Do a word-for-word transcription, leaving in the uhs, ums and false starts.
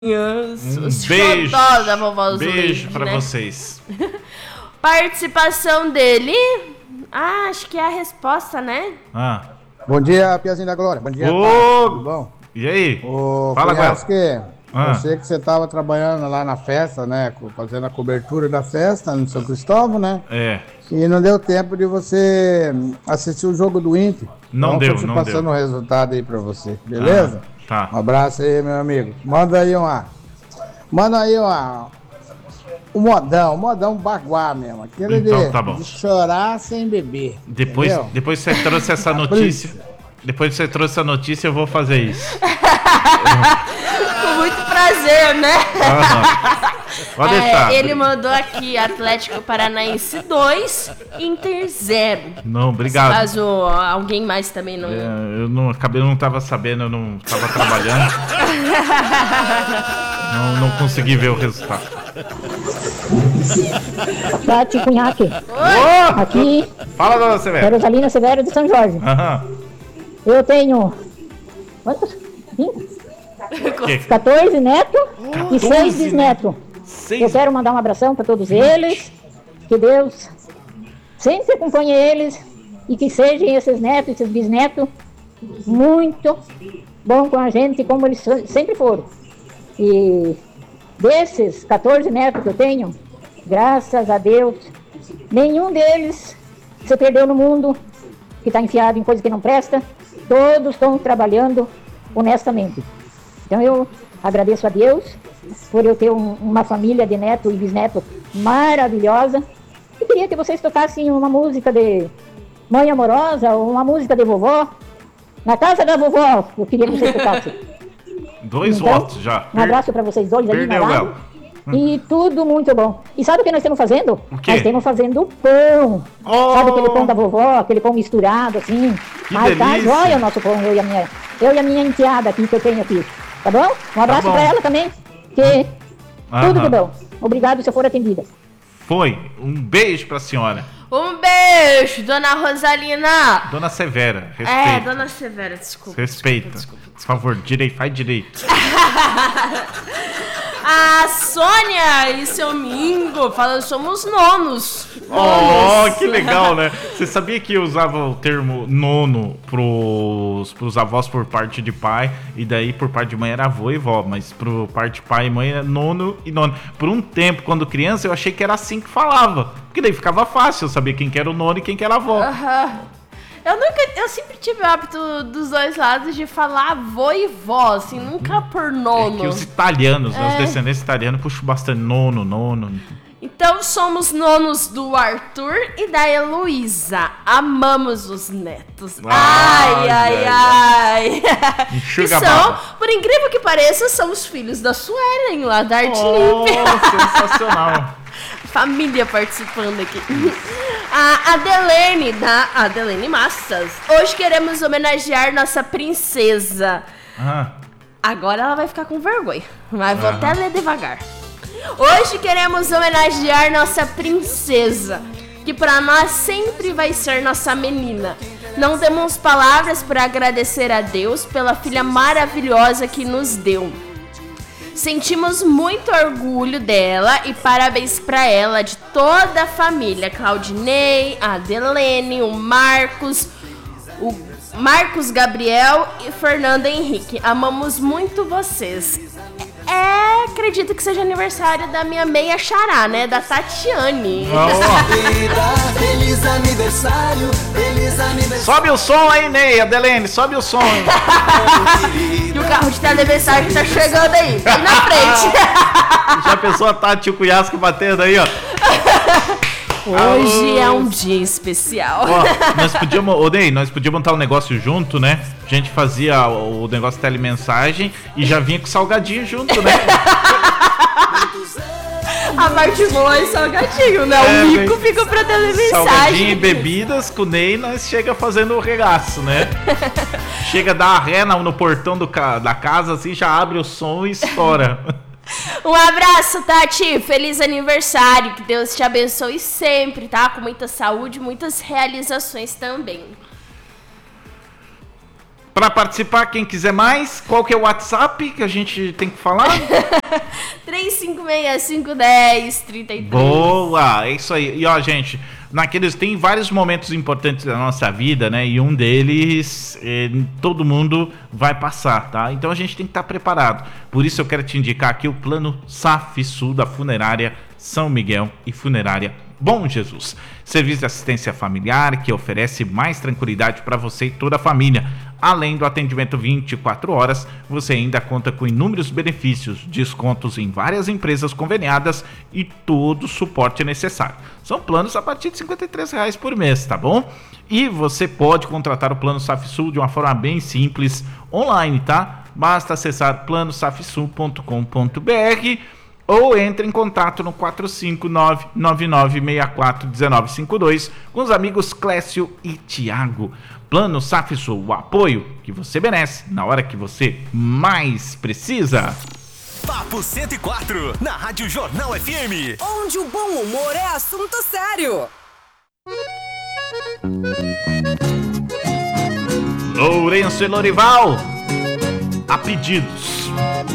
Um beijo, da vovó beijo Zuleide, pra né? vocês. Participação dele. Ah, acho que é a resposta, né? Ah. Bom dia, Piazinho da Glória. Bom dia, Ô, tá? Tudo bom? E aí? Ô, Fala, conhece Guel. que Ah. eu sei que você estava trabalhando lá na festa, né? Fazendo a cobertura da festa no São Cristóvão, né? É. E não deu tempo de você assistir o jogo do Inter. Não então, deu, tô te não passando deu. o resultado aí pra você, beleza? Ah, tá. Um abraço aí, meu amigo. Manda aí uma... Manda aí uma... O modão, o modão baguá mesmo. Aquele Então, de, tá bom. de chorar sem beber. Depois, entendeu? depois você trouxe essa notícia. Depois que você trouxe essa notícia, eu vou fazer isso. Com muito prazer, né? Ah, pode É, deixar. ele mandou aqui Atlético Paranaense dois, Inter zero. Não, obrigado. Caso alguém mais também não... É, eu não acabei, eu não tava sabendo, eu não tava trabalhando. não, não consegui ver o resultado. Tati Cunhaque. Ô! Aqui, Fala, dona Severa. Rosalina Severo de São Jorge. Aham. Eu tenho. Quantos? vinte? Que? quatorze netos e seis bisnetos. Seis. Eu quero mandar um abração para todos eles. Que Deus sempre acompanhe eles e que sejam esses netos, esses bisnetos, muito bom com a gente, como eles sempre foram. E desses quatorze netos que eu tenho, graças a Deus, nenhum deles se perdeu no mundo, que está enfiado em coisa que não presta. Todos estão trabalhando honestamente. Então eu agradeço a Deus por eu ter um, uma família de neto e bisneto maravilhosa. E queria que vocês tocassem uma música de Mãe Amorosa ou uma música de vovó. Na casa da vovó, eu queria que vocês tocassem. Dois Então, votos já. Um abraço para vocês dois aí, Perdeu, na Léo. rádio. E tudo muito bom. E sabe o que nós estamos fazendo? O quê? Nós estamos fazendo pão. Oh! Sabe aquele pão da vovó, aquele pão misturado assim? Que Mas tá delícia. jóia o nosso pão, eu e a minha, eu e a minha enteada aqui que eu tenho aqui. Tá bom? Um abraço bom. pra ela também. Que tudo Aham. de bom. Obrigado se eu for atendida. Foi. Um beijo pra senhora. Um beijo, dona Rosalina. Dona Severa, respeita. É, dona Severa, desculpa. Respeita. Desculpa, desculpa. Por favor, direito, faz direito. A Sônia e seu Mingo falando, somos nonos. Oh, que legal, né? Você sabia que eu usava o termo nono pros, pros avós por parte de pai, e daí por parte de mãe era avô e vó, mas por parte de pai e mãe era nono e nono. Por um tempo, quando criança, eu achei que era assim que falava, porque daí ficava fácil eu saber quem que era o nono e quem que era a avó. Aham. Eu nunca, eu sempre tive o hábito dos dois lados de falar avô e vó, assim, nunca por É nono. que os italianos, né, os É. descendentes italianos puxam bastante nono, nono. Então somos nonos do Arthur e da Heloísa. Amamos os netos. Ai, Ai, ai, ai, ai. Que Enxuga a são, baba. por incrível que pareça, são os filhos da Suelen, lá da Arte Oh, Limpe. sensacional. Família participando aqui. A Adelene, da Adelene Massas. Hoje queremos homenagear nossa princesa. Ah, Agora ela vai ficar com vergonha, mas vou Aham. até ler devagar. Hoje queremos homenagear nossa princesa, que para nós sempre vai ser nossa menina. Não temos palavras para agradecer a Deus pela filha maravilhosa que nos deu. Sentimos muito orgulho dela e parabéns para ela, de toda a família. Claudinei, a Adelene, o Marcos, o Marcos Gabriel e Fernando Henrique. Amamos muito vocês. É, acredito que seja aniversário da minha meia xará, né? Da Tatiane. ó. Feliz aniversário, feliz aniversário. Sobe o som aí, Ney, Adelene, sobe o som. E o carro de telemensagem tá chegando aí, bem na frente. Já pensou a Tati e o Cunhasco batendo aí, ó? Hoje é um dia especial. Ó, nós podíamos, ô Ney, nós podíamos montar um negócio junto, né? A gente fazia o negócio de telemensagem e já vinha com salgadinho junto, né? A parte boa é salgadinho, né? É, o mico bem- fica pra Salgadinho e telemensagem. bebidas, com o Ney nós chega fazendo o regaço, né? Chega a dar a ré no, no portão do, ca- da casa, assim, já abre o som e estoura. Um abraço, Tati. Feliz aniversário. Que Deus te abençoe sempre, tá? Com muita saúde, muitas realizações também. Para participar, quem quiser mais, qual que é o WhatsApp que a gente tem que falar? três cinco seis, cinco um zero, três três. Boa, é isso aí. E ó, gente, naqueles tem vários momentos importantes da nossa vida, né? E um deles é, todo mundo vai passar, tá? Então a gente tem que estar preparado. Por isso eu quero te indicar aqui o plano SAFSUL da Funerária São Miguel e Funerária Bom Jesus. Serviço de assistência familiar que oferece mais tranquilidade para você e toda a família. Além do atendimento vinte e quatro horas, você ainda conta com inúmeros benefícios, descontos em várias empresas conveniadas e todo o suporte necessário. São planos a partir de cinquenta e três reais por mês, tá bom? E você pode contratar o plano SAFSUL de uma forma bem simples, online, tá? Basta acessar plano safsul ponto com ponto b r ou entre em contato no quatro cinco nove, nove nove seis quatro um nove cinco dois com os amigos Clécio e Tiago. Plano SAFSUL, o apoio que você merece na hora que você mais precisa. Papo cento e quatro, na Rádio Jornal F M. Onde o bom humor é assunto sério. Lourenço e Lorival, a pedidos.